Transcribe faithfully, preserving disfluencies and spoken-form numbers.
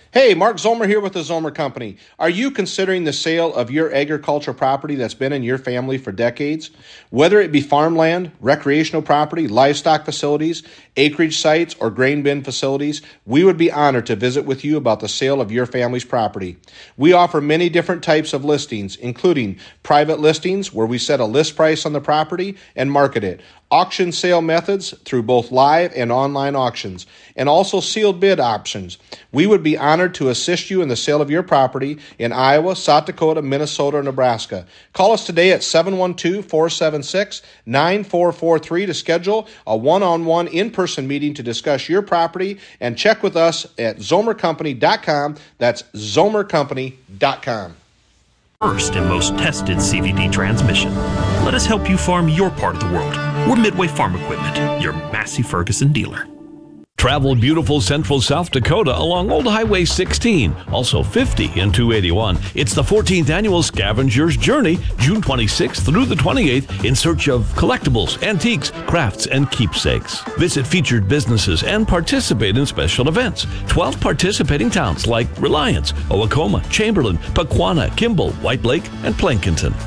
Hey, Mark Zomer here with the Zomer Company. Are you considering the sale of your agricultural property that's been in your family for decades? Whether it be farmland, recreational property, livestock facilities, acreage sites, or grain bin facilities, we would be honored to visit with you about the sale of your family's property. We offer many different types of listings, including private listings where we set a list price on the property and market it, auction sale methods through both live and online auctions, and also sealed bid options. We would be honored to assist you in the sale of your property in Iowa, South Dakota, Minnesota, or Nebraska. Call us today at seven one two, four seven six, nine four four three to schedule a one-on-one in-person meeting to discuss your property, and check with us at zomer company dot com. That's zomer company dot com. First and most tested C V T transmission. Let us help you farm your part of the world. We're Midway Farm Equipment, your Massey Ferguson dealer. Travel beautiful central South Dakota along Old Highway sixteen, also fifty and two eighty-one. It's the fourteenth annual Scavenger's Journey, June twenty-sixth through the twenty-eighth, in search of collectibles, antiques, crafts, and keepsakes. Visit featured businesses and participate in special events. twelve participating towns like Reliance, Owacoma, Chamberlain, Pequanna, Kimball, White Lake, and Plankinton.